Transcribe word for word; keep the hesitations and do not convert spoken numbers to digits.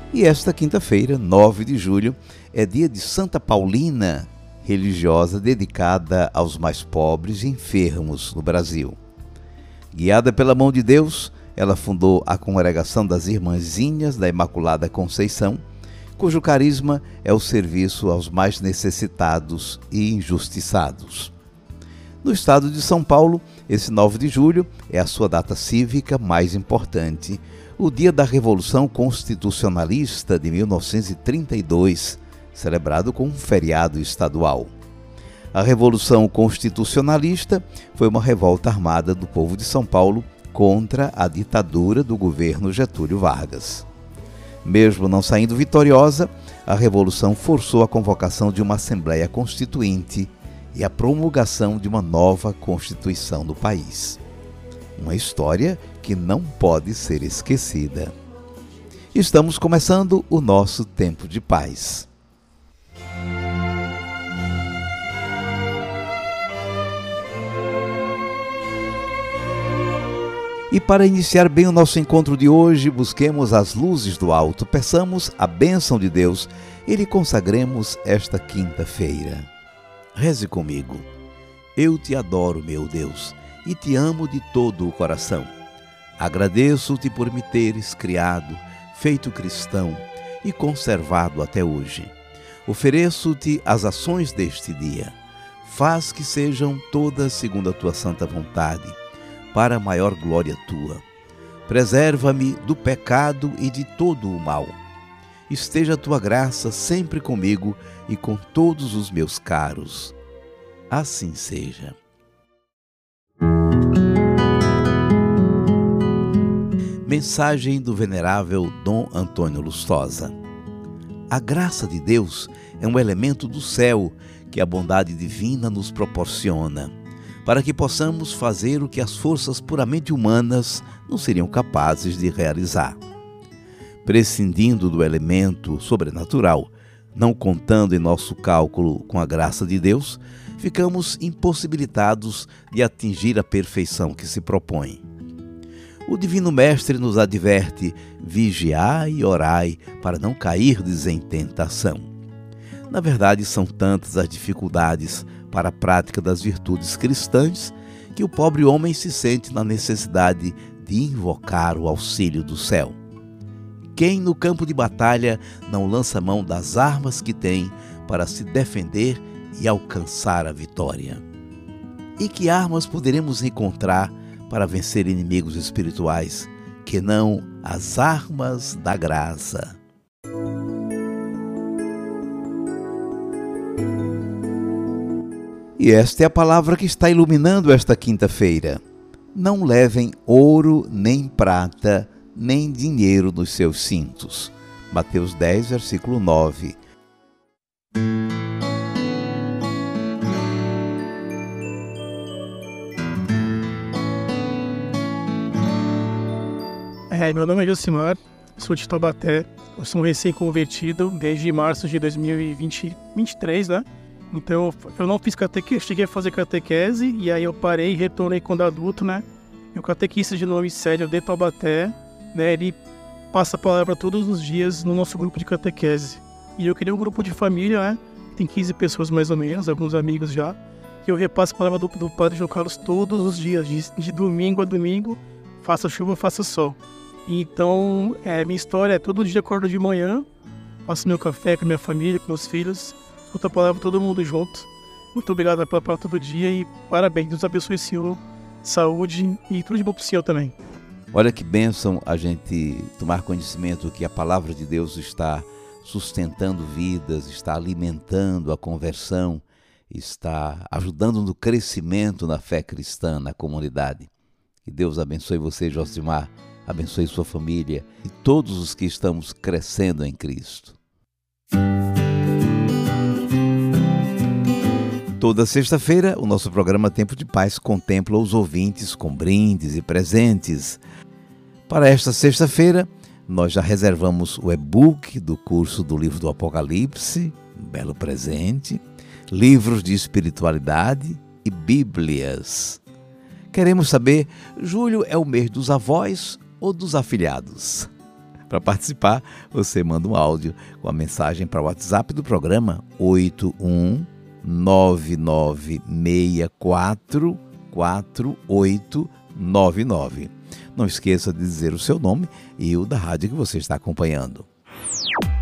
E esta quinta-feira, nove de julho, é dia de Santa Paulina, religiosa dedicada aos mais pobres e enfermos no Brasil. Guiada pela mão de Deus, ela fundou a Congregação das Irmãzinhas da Imaculada Conceição, cujo carisma é o serviço aos mais necessitados e injustiçados. No estado de São Paulo, esse nove de julho é a sua data cívica mais importante, o dia da Revolução Constitucionalista de mil novecentos e trinta e dois, celebrado com um feriado estadual. A Revolução Constitucionalista foi uma revolta armada do povo de São Paulo contra a ditadura do governo Getúlio Vargas. Mesmo não saindo vitoriosa, a Revolução forçou a convocação de uma Assembleia Constituinte e a promulgação de uma nova Constituição no país. Uma história que não pode ser esquecida. Estamos começando o nosso tempo de paz. E para iniciar bem o nosso encontro de hoje, busquemos as luzes do alto, peçamos a bênção de Deus e lhe consagremos esta quinta-feira. Reze comigo. Eu te adoro, meu Deus, e te amo de todo o coração. Agradeço-te por me teres criado, feito cristão e conservado até hoje. Ofereço-te as ações deste dia. Faz que sejam todas segundo a tua santa vontade, para a maior glória tua. Preserva-me do pecado e de todo o mal. Esteja a tua graça sempre comigo e com todos os meus caros. Assim seja. Mensagem do venerável Dom Antônio Lustosa. A graça de Deus é um elemento do céu que a bondade divina nos proporciona, para que possamos fazer o que as forças puramente humanas não seriam capazes de realizar. Prescindindo do elemento sobrenatural, não contando em nosso cálculo com a graça de Deus, ficamos impossibilitados de atingir a perfeição que se propõe. O Divino Mestre nos adverte: vigiai e orai para não cairdes em tentação. Na verdade, são tantas as dificuldades para a prática das virtudes cristãs que o pobre homem se sente na necessidade de invocar o auxílio do céu. Quem no campo de batalha não lança mão das armas que tem para se defender e alcançar a vitória? E que armas poderemos encontrar para vencer inimigos espirituais, que não as armas da graça? E esta é a palavra que está iluminando esta quinta-feira. Não levem ouro, nem prata, nem dinheiro nos seus cintos. Mateus dez, versículo nove. É, meu nome é Josimar, sou de Taubaté, eu sou um recém-convertido desde março de dois mil e vinte, vinte e três, né? Então, eu não fiz catequese, cheguei a fazer catequese, e aí eu parei e retornei quando adulto, né? E o catequista de nome Célio de Taubaté, né? Ele passa a palavra todos os dias no nosso grupo de catequese. E eu criei um grupo de família, né? Tem quinze pessoas mais ou menos, alguns amigos já. Que eu repasso a palavra do, do Padre João Carlos todos os dias, de, de domingo a domingo, faça chuva, faça sol. Então, é, minha história é: todo dia acordo de manhã, faço meu café com minha família, com meus filhos, escuto a palavra todo mundo junto. Muito obrigado pela palavra todo dia e parabéns. Deus abençoe o senhor, saúde e tudo de bom para o senhor também. Olha que bênção a gente tomar conhecimento que a palavra de Deus está sustentando vidas, está alimentando a conversão, está ajudando no crescimento na fé cristã, na comunidade. Que Deus abençoe você, Josimar, abençoe sua família e todos os que estamos crescendo em Cristo. Toda sexta-feira, o nosso programa Tempo de Paz contempla os ouvintes com brindes e presentes. Para esta sexta-feira, nós já reservamos o e-book do curso do livro do Apocalipse, um belo presente, livros de espiritualidade e bíblias. Queremos saber, julho é o mês dos avós ou dos afilhados? Para participar, você manda um áudio com a mensagem para o WhatsApp do programa oito um nove nove seis quatro quatro oito nove nove. Não esqueça de dizer o seu nome e o da rádio que você está acompanhando.